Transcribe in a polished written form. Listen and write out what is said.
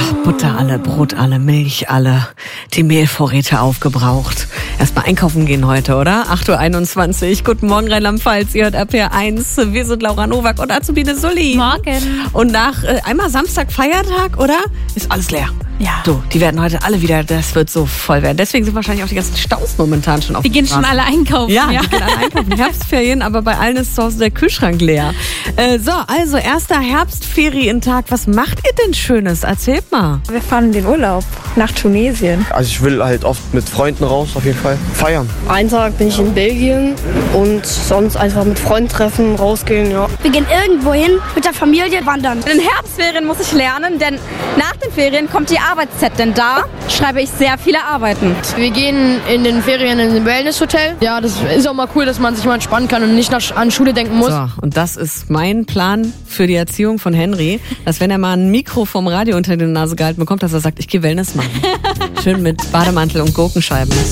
Butter alle, Brot alle, Milch alle, die Mehlvorräte aufgebraucht. Erstmal einkaufen gehen heute, oder? 8.21 Uhr. Guten Morgen, Rheinland-Pfalz. Ihr hört RPR1. Wir sind Laura Nowak und Azubine Sully. Morgen. Und nach einmal Samstag Feiertag, oder? Ist alles leer. Ja. So, die werden heute alle wieder, das wird so voll werden. Deswegen sind wahrscheinlich auch die ganzen Staus momentan schon auf Die gehen schon alle einkaufen. Ja, die gehen alle einkaufen. Herbstferien, aber bei allen ist zu Hause der Kühlschrank leer. Also erster Herbstferientag. Was macht ihr denn Schönes? Erzählt mal. Wir fahren in den Urlaub nach Tunesien. Also ich will halt oft mit Freunden raus, auf jeden Fall. Feiern. Einen Tag bin ich in Belgien und sonst einfach mit Freunden treffen, rausgehen, ja. Wir gehen irgendwo hin mit der Familie wandern. In den Herbstferien muss ich lernen, denn nach den Ferien kommt die Arbeitszeit, denn da schreibe ich sehr viele Arbeiten. Wir gehen in den Ferien in ein Wellnesshotel. Ja, das ist auch mal cool, dass man sich mal entspannen kann und nicht an Schule denken muss. So, und das ist mein Plan für die Erziehung von Henry, dass wenn er mal ein Mikro vom Radio unter die Nase gehalten bekommt, dass er sagt, ich gehe Wellness machen. Schön mit Bademantel und Gurkenscheiben.